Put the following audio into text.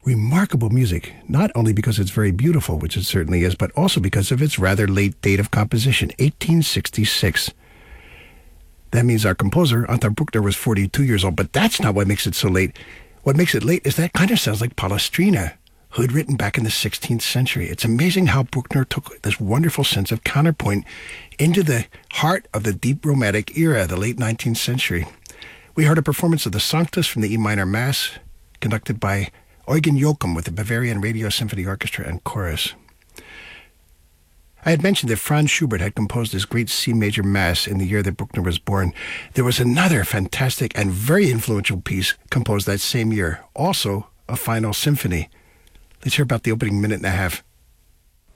remarkable music, not only because it's very beautiful, which it certainly is, but also because of its rather late date of composition, 1866. That means our composer, Anton Bruckner, was 42 years old, but that's not what makes it so late. What makes it late is that kind of sounds like Palestrina, who had written back in the 16th century. It's amazing how Bruckner took this wonderful sense of counterpoint into the heart of the deep Romantic era, the late 19th century. We heard a performance of the Sanctus from the E minor Mass, conducted by Eugen Joachim with the Bavarian Radio Symphony Orchestra and Chorus. I had mentioned that Franz Schubert had composed this great C major Mass in the year that Bruckner was born. There was another fantastic and very influential piece composed that same year, also a final symphony. Let's hear about the opening minute and a half.